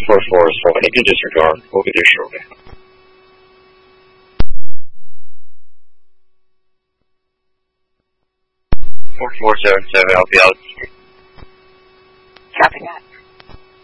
4447, you can disregard. We'll get you shortly. 4477, I'll be out. Copy that.